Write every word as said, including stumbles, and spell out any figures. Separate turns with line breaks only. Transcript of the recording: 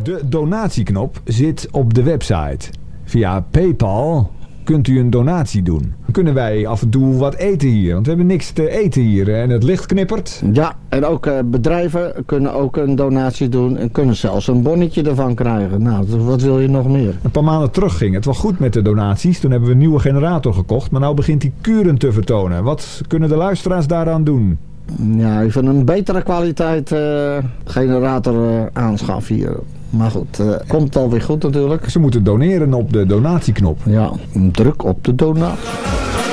De donatieknop zit op de website. Via PayPal kunt u een donatie doen. Dan kunnen wij af en toe wat eten hier. Want we hebben niks te eten hier. En het licht knippert.
Ja, en ook uh, bedrijven kunnen ook een donatie doen. En kunnen zelfs een bonnetje ervan krijgen. Nou, wat wil je nog meer?
Een paar maanden terug ging het wel goed met de donaties. Toen hebben we een nieuwe generator gekocht. Maar nou begint die kuren te vertonen. Wat kunnen de luisteraars daaraan doen?
Ja, even een betere kwaliteit uh, generator uh, aanschaffen hier. Maar goed, uh, komt alweer goed natuurlijk.
Ze moeten doneren op de donatieknop.
Ja, druk op de donatie.